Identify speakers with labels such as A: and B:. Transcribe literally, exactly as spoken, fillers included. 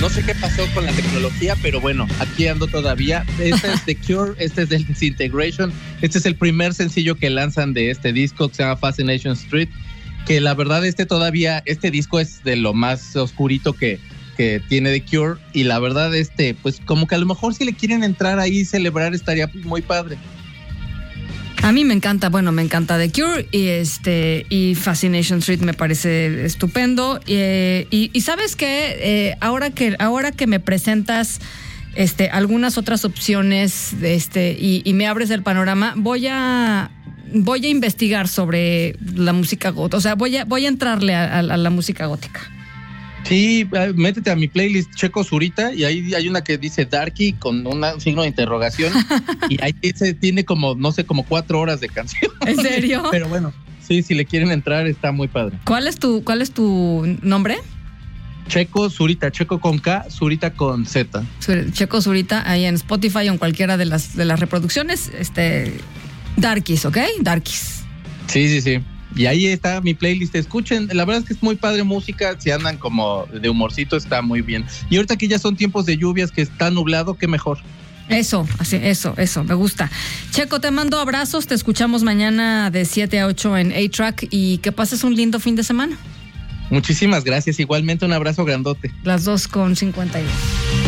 A: No sé qué pasó con la tecnología, pero bueno, aquí ando todavía. Este es The Cure, este es del Disintegration. Este es el primer sencillo que lanzan de este disco, que se llama Fascination Street. Que la verdad, este todavía, este disco es de lo más oscurito que, que tiene The Cure. Y la verdad, este, pues como que a lo mejor si le quieren entrar ahí y celebrar, estaría muy padre.
B: A mí me encanta, bueno, me encanta The Cure y este y Fascination Street me parece estupendo. Y, y, y sabes qué, eh, ahora que ahora que me presentas este algunas otras opciones, este y, y me abres el panorama, voy a voy a investigar sobre la música gótica. O sea, voy a voy a entrarle a, a, a la música gótica.
A: Sí, métete a mi playlist Checo Zurita y ahí hay una que dice Darky con un signo de interrogación y ahí dice, tiene como, no sé, como cuatro horas de canción.
B: ¿En serio?
A: Pero bueno, sí, si le quieren entrar está muy padre.
B: ¿Cuál es tu, cuál es tu nombre?
A: Checo Zurita, Checo con K, Zurita con Z.
B: Checo Zurita, ahí en Spotify o en cualquiera de las, de las reproducciones, este, Darkies, ¿ok? Darkies.
A: Sí, sí, sí. Y ahí está mi playlist, escuchen, la verdad es que es muy padre música, si andan como de humorcito está muy bien. Y ahorita que ya son tiempos de lluvias, que está nublado, qué mejor.
B: Eso, así, eso, eso, me gusta. Checo, te mando abrazos, te escuchamos mañana de siete a ocho en A-Track y que pases un lindo fin de semana.
A: Muchísimas gracias, igualmente un abrazo grandote.
B: Las dos con cincuenta y dos.